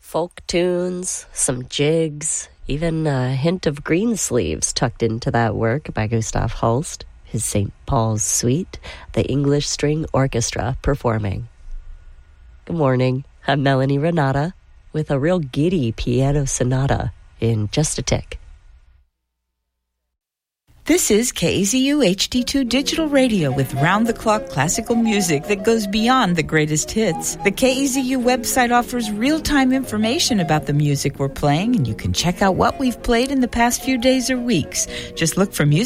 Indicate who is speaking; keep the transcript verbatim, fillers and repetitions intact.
Speaker 1: Folk tunes, some jigs, even a hint of Greensleeves tucked into that work by Gustav Holst, his Saint Paul's Suite, the English String Orchestra performing. Good morning, I'm Melanie Renata with a real giddy piano sonata in just a tick.
Speaker 2: This is K A Z U H D two Digital Radio with round-the-clock classical music that goes beyond the greatest hits. The K A Z U website offers real-time information about the music we're playing, and you can check out what we've played in the past few days or weeks. Just look for music